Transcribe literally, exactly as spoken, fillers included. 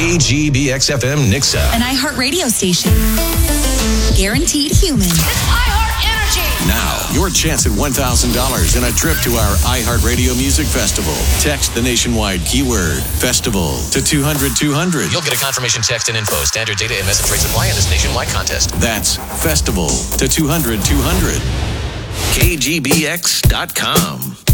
K G B X F M Nixa. An iHeart radio station. Guaranteed human. It's iHeart Energy. Now, your chance at one thousand dollars and a trip to our iHeartRadio Music Festival. Text the nationwide keyword festival to two hundred two hundred. You'll get a confirmation text and info. Standard data and message rates apply in this nationwide contest. That's festival to two hundred two hundred. K G B X dot com.